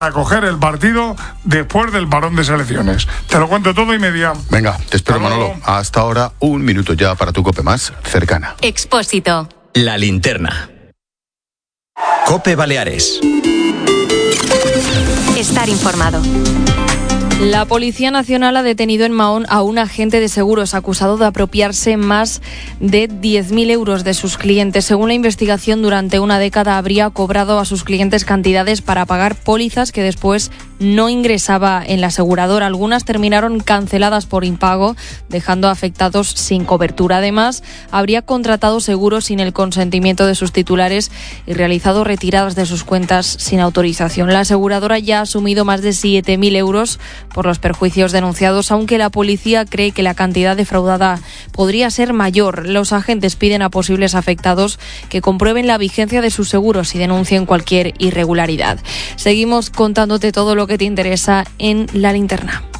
a coger el partido después del parón de selecciones. Te lo cuento todo y media. Venga, te espero, Manolo. Hasta ahora, 1 minuto ya para tu COPE más cercana. Expósito. La linterna. COPE Baleares. Estar informado. La Policía Nacional ha detenido en Mahón a un agente de seguros acusado de apropiarse más de 10.000 euros de sus clientes. Según la investigación, durante una década habría cobrado a sus clientes cantidades para pagar pólizas que después no ingresaba en la aseguradora. Algunas terminaron canceladas por impago, dejando afectados sin cobertura. Además, habría contratado seguros sin el consentimiento de sus titulares y realizado retiradas de sus cuentas sin autorización. La aseguradora ya ha asumido más de 7.000 euros por los perjuicios denunciados, aunque la policía cree que la cantidad defraudada podría ser mayor. Los agentes piden a posibles afectados que comprueben la vigencia de sus seguros y denuncien cualquier irregularidad. Seguimos contándote todo lo que te interesa en La Linterna.